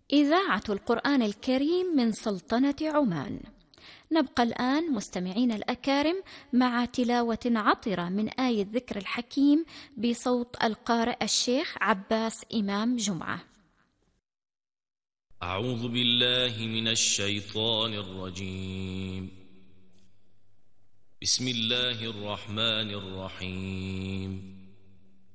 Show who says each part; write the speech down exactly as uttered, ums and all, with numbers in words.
Speaker 1: إذاعة القرآن الكريم من سلطنة عمان. نبقى الآن مستمعين الأكارم مع تلاوة عطرة من آية الذكر الحكيم بصوت القارئ الشيخ عباس إمام جمعة.
Speaker 2: أعوذ بالله من الشيطان الرجيم. بسم الله الرحمن الرحيم.